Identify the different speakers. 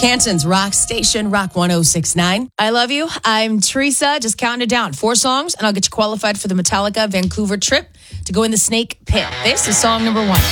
Speaker 1: Canton's Rock Station, Rock 1069. I love you. I'm Teresa, just counting it down. 4 songs, and I'll get you qualified for the Metallica Vancouver trip to go in the Snake Pit. This is song number 1.